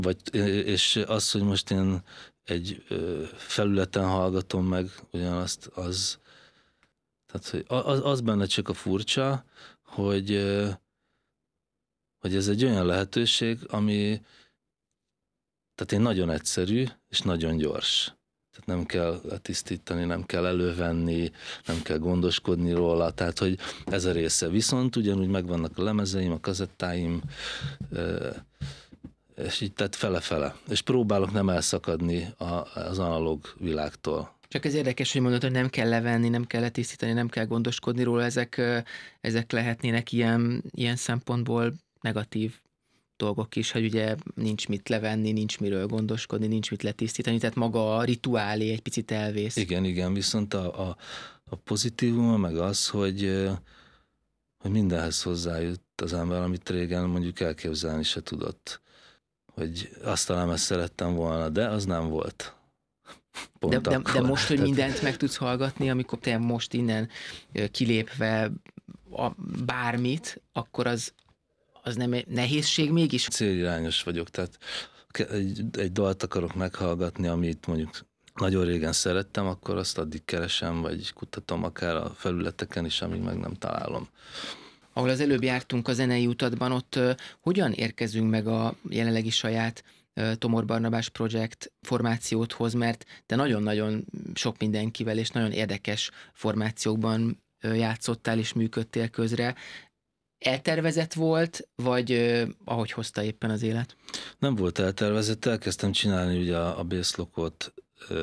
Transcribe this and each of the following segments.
És az, hogy most én egy felületen hallgatom meg ugyanazt, tehát hogy az benne csak a furcsa, hogy ez egy olyan lehetőség, ami tehát egy nagyon egyszerű és nagyon gyors. Tehát nem kell letisztítani, nem kell elővenni, nem kell gondoskodni róla, tehát hogy ez a része. Viszont ugyanúgy megvannak a lemezeim, a kazettáim, és így tehát fele-fele. És próbálok nem elszakadni az analóg világtól. Csak ez érdekes, hogy mondod, hogy nem kell levenni, nem kell letisztítani, nem kell gondoskodni róla, ezek lehetnének ilyen szempontból negatív dolgok is, hogy ugye nincs mit levenni, nincs miről gondoskodni, nincs mit letisztítani, tehát maga a rituálé egy picit elvész. Igen, viszont a pozitívuma meg az, hogy mindenhez hozzájut az ember, amit régen mondjuk elképzelni se tudott. Hogy azt talán ezt szerettem volna, de az nem volt. De most, hogy mindent meg tudsz hallgatni, amikor te most innen kilépve bármit, akkor az nem egy nehézség mégis? Célirányos vagyok, tehát egy dalt akarok meghallgatni, amit mondjuk nagyon régen szerettem, akkor azt addig keresem, vagy kutatom akár a felületeken is, amíg meg nem találom. Ahol az előbb jártunk a zenei utatban, ott hogyan érkezünk meg a jelenlegi saját Tomor Barnabás Project formációthoz, mert te nagyon-nagyon sok mindenkivel és nagyon érdekes formációkban játszottál és működtél közre. Eltervezett volt, vagy ahogy hozta éppen az élet? Nem volt eltervezett, elkezdtem csinálni ugye a basslockot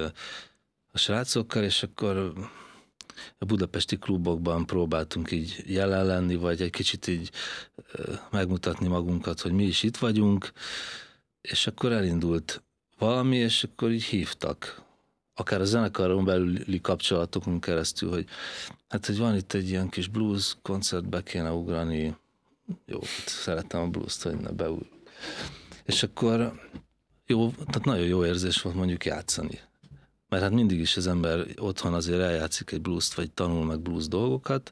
a srácokkal, és akkor a budapesti klubokban próbáltunk így jelen lenni, vagy egy kicsit így megmutatni magunkat, hogy mi is itt vagyunk, és akkor elindult valami, és akkor így hívtak. Akár a zenekaron belüli kapcsolatokon keresztül, hogy hát, hogy van itt egy ilyen kis blues koncert, be kéne ugrani. Jó, szerettem a blues-t, hogy ne beúr. És akkor jó, tehát nagyon jó érzés volt mondjuk játszani. Mert hát mindig is az ember otthon azért eljátszik egy blues-t, vagy tanul meg blues dolgokat,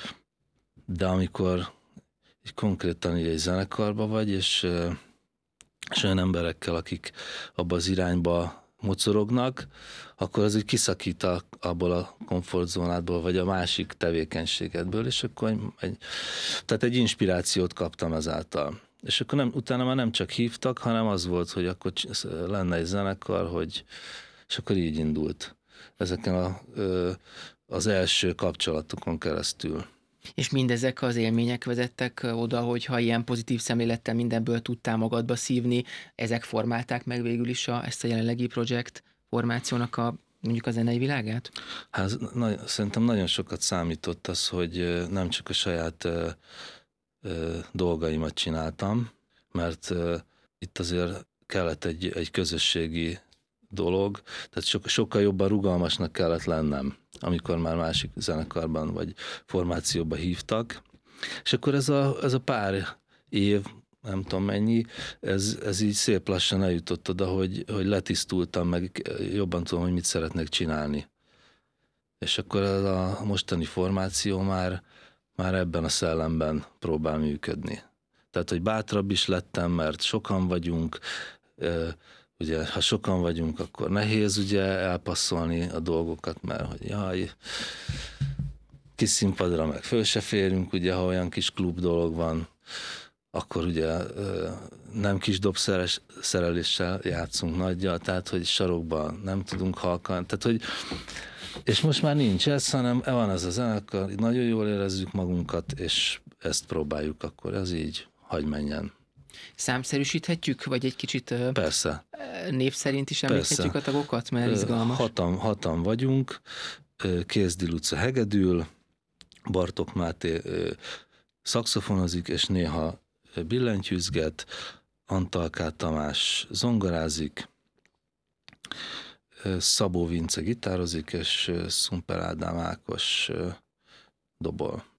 de amikor így konkrétan így egy zenekarba vagy, és olyan emberekkel, akik abba az irányba mocorognak, akkor az úgy kiszakít abból a komfortzónádból, vagy a másik tevékenységedből, és akkor tehát egy inspirációt kaptam ezáltal. És akkor utána már nem csak hívtak, hanem az volt, hogy akkor lenne egy zenekar, és akkor így indult ezeken az első kapcsolatokon keresztül. És mindezek az élmények vezettek oda, hogy ha ilyen pozitív szemlélettel mindenből tudtál magadba szívni, ezek formálták meg végül is ezt a jelenlegi projekt formációnak mondjuk a zenei világát? Hát szerintem nagyon sokat számított az, hogy nem csak a saját dolgaimat csináltam, mert itt azért kellett egy közösségi dolog, tehát sokkal jobban rugalmasnak kellett lennem, amikor már másik zenekarban vagy formációba hívtak. És akkor ez a pár év, nem tudom mennyi, ez így szép lassan eljutott oda, hogy letisztultam, meg jobban tudom, hogy mit szeretnék csinálni. És akkor ez a mostani formáció már ebben a szellemben próbál működni. Tehát, hogy bátrabb is lettem, mert sokan vagyunk, ugye, ha sokan vagyunk, akkor nehéz ugye elpasszolni a dolgokat, mert hogy jaj, kis színpadra meg föl se férünk, ugye, ha olyan kis klub dolog van, akkor ugye nem kis dobszereléssel játszunk nagyjal, tehát, hogy sarokban nem tudunk halkan, tehát, hogy és most már nincs ez, hanem van ez a zenekar, nagyon jól érezzük magunkat, és ezt próbáljuk, akkor ez így, hagy menjen. Számszerűsíthetjük, vagy egy kicsit Persze. Név szerint is említhetjük a tagokat, mert izgalmas. Hatan vagyunk, Kézdi Luca hegedül, Bartók Máté szaxofonozik, és néha billentyűzget, Antal K. Tamás zongorázik, Szabó Vince gitározik, és Szumper Ádám Ákos dobol.